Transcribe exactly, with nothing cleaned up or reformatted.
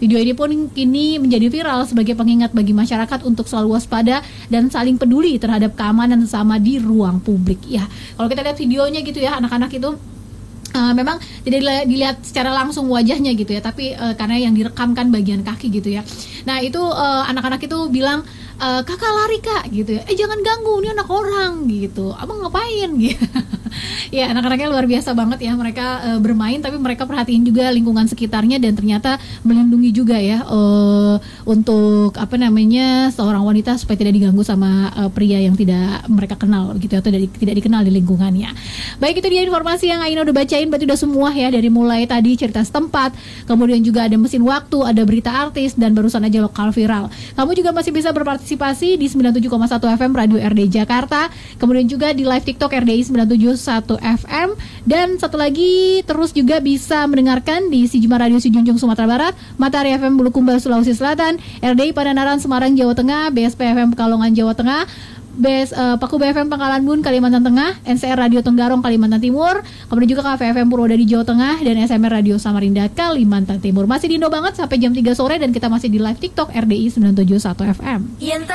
Video ini pun kini menjadi viral sebagai pengingat bagi masyarakat untuk selalu waspada dan saling peduli terhadap keamanan sesama di ruang publik. Ya, kalau kita lihat videonya gitu ya, anak-anak itu Uh, memang tidak dilihat secara langsung wajahnya gitu ya, tapi uh, karena yang direkamkan bagian kaki gitu ya. Nah itu uh, anak-anak itu bilang, uh, kakak lari kak gitu ya, eh jangan ganggu, ini anak orang gitu, abang ngapain gitu. Ya anak-anaknya luar biasa banget ya, mereka uh, bermain tapi mereka perhatiin juga lingkungan sekitarnya dan ternyata melindungi juga ya uh, untuk apa namanya seorang wanita supaya tidak diganggu sama uh, pria yang tidak mereka kenal gitu atau tidak, tidak dikenal di lingkungannya. Baik, itu dia informasi yang Aina udah bacain, berarti udah semua ya, dari mulai tadi cerita setempat, kemudian juga ada mesin waktu, ada berita artis, dan barusan aja lokal viral. Kamu juga masih bisa berpartisipasi di sembilan puluh tujuh koma satu F M Radio R D Jakarta, kemudian juga di live TikTok R D I sembilan puluh tujuh koma satu F M, dan satu lagi terus juga bisa mendengarkan di Sijima Radio Sijunjung Sumatera Barat, Matahari F M Bulukumba Sulawesi Selatan, R D I Pangandaran Semarang Jawa Tengah, B S P F M Pekalongan Jawa Tengah, B S, uh, Paku B F M Pangkalan Bun Kalimantan Tengah, N C R Radio Tenggarong Kalimantan Timur, kemudian juga K F F M Purwodadi Jawa Tengah, dan S M R Radio Samarinda Kalimantan Timur. Masih di Indo banget sampai jam tiga sore, dan kita masih di live TikTok R D I sembilan puluh tujuh koma satu F M.